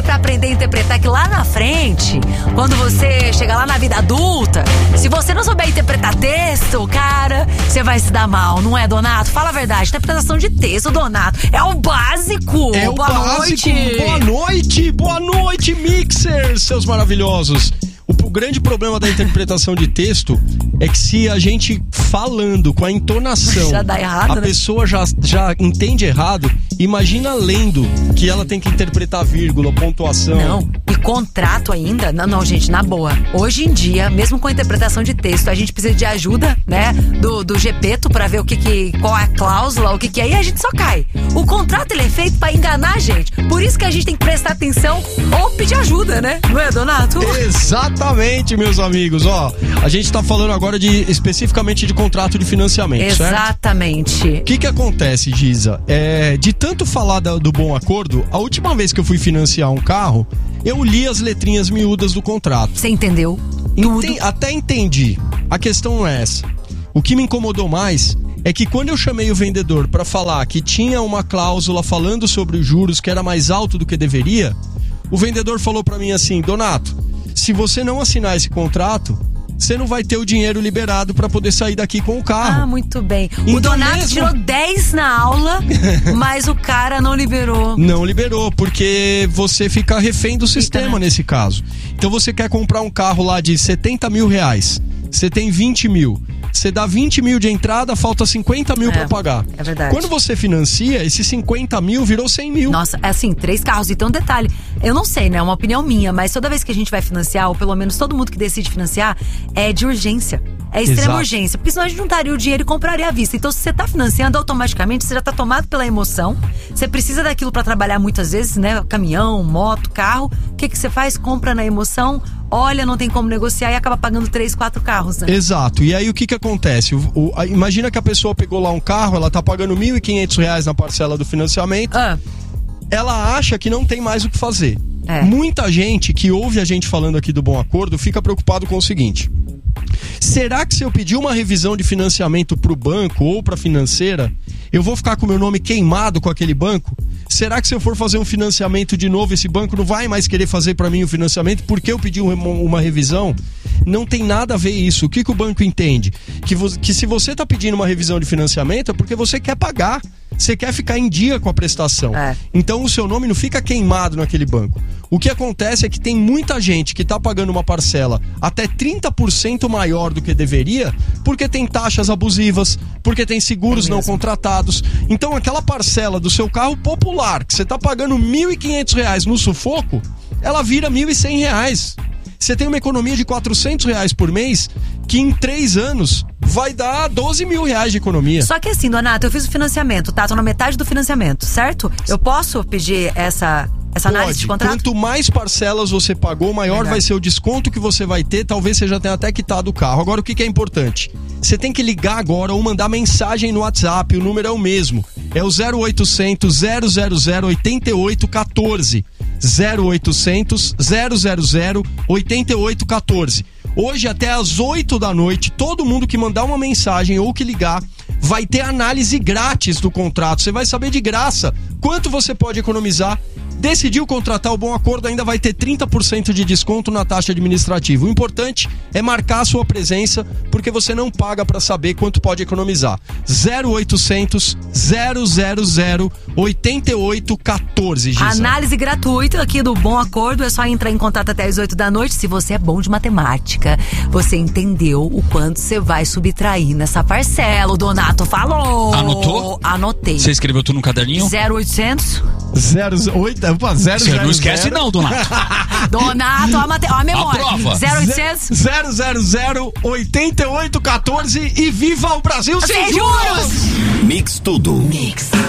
pra aprender a interpretar que lá na frente, quando você chegar lá na vida adulta, se você não souber interpretar texto, cara, você vai se dar mal, não é, Donato? Fala a verdade, interpretação de texto, Donato, é o básico. É o básico. Boa noite, mixers, seus maravilhosos. O grande problema da interpretação de texto é que se a gente falando com a entonação, já dá errado, a pessoa já entende errado, imagina lendo que ela tem que interpretar vírgula, pontuação. Não, e contrato ainda? Não, gente, na boa. Hoje em dia, mesmo com a interpretação de texto, a gente precisa de ajuda, né, do Gepeto pra ver qual é a cláusula, o que é, e a gente só cai. O contrato, ele é feito pra enganar a gente. Por isso que a gente tem que prestar atenção ou pedir ajuda, né? Não é, Donato? Exatamente, meus amigos. Ó, a gente tá falando agora especificamente de contrato de financiamento, exatamente. Certo? O que acontece, Giza? De tanto falar do bom acordo, a última vez que eu fui financiar um carro, eu li as letrinhas miúdas do contrato. Você entendeu? Até entendi. A questão não é essa. O que me incomodou mais é que quando eu chamei o vendedor pra falar que tinha uma cláusula falando sobre os juros que era mais alto do que deveria, o vendedor falou pra mim assim: Donato, se você não assinar esse contrato, você não vai ter o dinheiro liberado pra poder sair daqui com o carro. Ah, muito bem. Então, o Donato tirou 10 na aula, mas o cara não liberou. Não liberou, porque você fica refém do sistema, né? Nesse caso. Então você quer comprar um carro lá de 70 mil reais, você tem 20 mil. Você dá 20 mil de entrada, falta 50 mil pra pagar. É verdade. Quando você financia, esses 50 mil virou 100 mil. Nossa, é assim, 3 carros. Então, detalhe, eu não sei, né? É uma opinião minha, mas toda vez que a gente vai financiar, ou pelo menos todo mundo que decide financiar, é de urgência. É extrema urgência, porque senão a gente juntaria o dinheiro e compraria à vista. Então, se você tá financiando, automaticamente você já tá tomado pela emoção. Você precisa daquilo pra trabalhar muitas vezes, né? Caminhão, moto, carro. O que você faz? Compra na emoção. Olha, não tem como negociar e acaba pagando 3, 4 carros, né? Exato. E aí o que acontece? Imagina que a pessoa pegou lá um carro, ela tá pagando R$1.500 na parcela do financiamento. Ela acha que não tem mais o que fazer. Muita gente que ouve a gente falando aqui do Bom Acordo fica preocupado com o seguinte: será que se eu pedir uma revisão de financiamento pro banco ou pra financeira, eu vou ficar com o meu nome queimado com aquele banco? Será que se eu for fazer um financiamento de novo, esse banco não vai mais querer fazer pra mim o financiamento porque eu pedi uma revisão? Não tem nada a ver isso. O que o banco entende? Que se você tá pedindo uma revisão de financiamento é porque você quer pagar. Você quer ficar em dia com a prestação. Então o seu nome não fica queimado naquele banco. O que acontece é que tem muita gente que tá pagando uma parcela até 30% maior do que deveria, porque tem taxas abusivas, porque tem seguros não contratados. Então aquela parcela do seu carro popular, que você tá pagando R$1.500 no sufoco, ela vira R$1.100. Você tem uma economia de R$400 por mês, que em 3 anos vai dar R$12 mil de economia. Só que assim, Donato, eu fiz o financiamento, tá? Tô na metade do financiamento, certo? Eu posso pedir essa análise de contrato? Quanto mais parcelas você pagou, maior vai ser o desconto que você vai ter. Talvez você já tenha até quitado o carro. Agora, o que é importante? Você tem que ligar agora ou mandar mensagem no WhatsApp. O número é o mesmo. É o 0800 000 8814. 0800 000 8814. Hoje até às 8 da noite, todo mundo que mandar uma mensagem ou que ligar vai ter análise grátis do contrato. Você vai saber de graça quanto você pode economizar. Decidiu contratar o Bom Acordo, ainda vai ter 30% de desconto na taxa administrativa. O importante é marcar a sua presença, porque você não paga para saber quanto pode economizar. 0800 000 8814, Giza. Análise gratuita aqui do Bom Acordo. É só entrar em contato até as 8 da noite. Se você é bom de matemática, você entendeu o quanto você vai subtrair nessa parcela. O Donato falou. Anotou? Anotei. Você escreveu tudo no caderninho? 0800 08, opa, 000. Você não esquece não, Donato. Donato, ó a memória. A prova. 0800 000 8814 e viva o Brasil sem Sem juros! juros! Mix tudo. Mix.